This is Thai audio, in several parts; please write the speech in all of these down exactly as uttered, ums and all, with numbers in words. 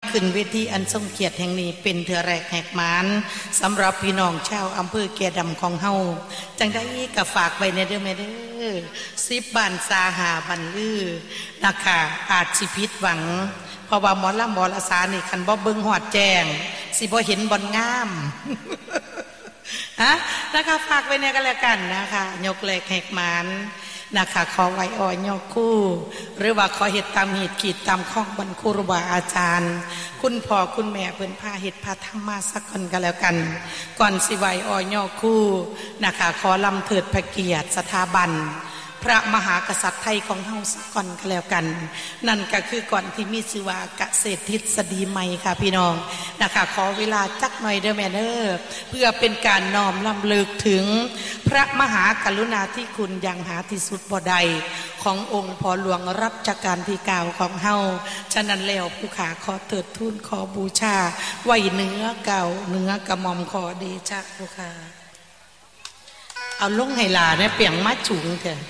ขึ้นเวทีอันทรงเกียรติแห่งนี้เป็นเถื่อแรกแหกมานสำหรับพี่น้องชาวอำเภอแก่ดำของเฮาจังได้ก็ฝากไว้ในเด้อแม่เด้อสิบบ้านสาหาบันลือนะคะอาจสิผิดหวังเพราะว่าหมอลำหมอละสานี่คันบ่เบิ่งหอดแจ้งสิบ่เห็นบอนงามฮะนะคะฝากไว้ในกันแล้วกันนะคะยกแรกแหกมานนะคะขอไว้อ่อยยกคู่หรือว่าขอเหตุตามเหตุขีดตามข้องบรรครูบาอาจารย์คุณพ่อคุณแม่เพิ่นพาเหตุพาธรรมมาสักคนกันแล้วกันก่อนสิไว้อ่อยยกคู่นะคะขอลำเถิดพระเกียรติสถาบันพระมหากษัตริย์ไทยของเฮาสักก่อนก็แล้วกันนั่นก็คือก่อนที่มีชื่อว่าเกษตรทฤษฎีใหม่ค่ะพี่น้องนะคะขอเวลาจักหน่อยเด้อแม่เด้อเพื่อเป็นการน้อมรำลึกถึงพระมหากรุณาธิคุณอย่างหาที่สุดบ่ได้ขององค์พ่อหลวงรัชกาลที่เก้าของเฮาฉะนั้นแล้วผู้ขาขอเถิดทูลขอบูชาไว้เนื้อเก่าเนื้อกระหม่อมขอเดชะผู้ขาเอาลงให้หลาเนี่ยเปียงมาจุงเถอะ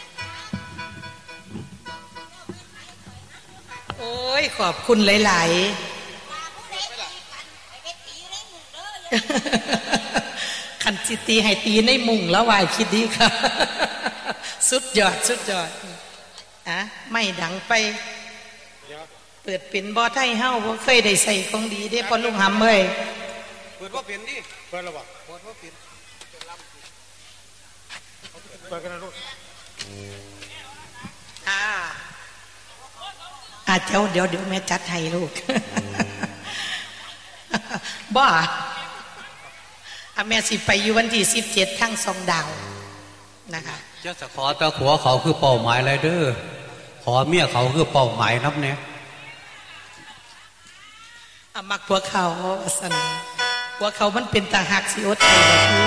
โอ้ยขอบคุณหลายๆคันจิตีให้ตีในมุงแล้ววายคิดดีค่ะสุดยอดสุดยอดอะไม่ดังไปเปิดเป็นบ่อไทยเฮาบ่เคยได้ใส่ของดีได้พอลุงหำเอ้ยเปิดบ่เป็นดิเปิดแล้วบ่เปิดบ่เป็นเปิดกันนะลูกอ่าอาเจ้าเดี๋ยวเดี๋ยวแม่จัดให้ลูกบ้าอาแม่สิไปอยู่วันที่สิบเจ็ดทั้งสองดาวนะคะเจ้าจะขอตะขัวเขาคือเป้าหมายอะไรเด้อขอเมียเขาคือเป้าหมายนับเนี่ยอามักพวกเขาสันพวกเขามันเป็นตาหักสิโอตไทย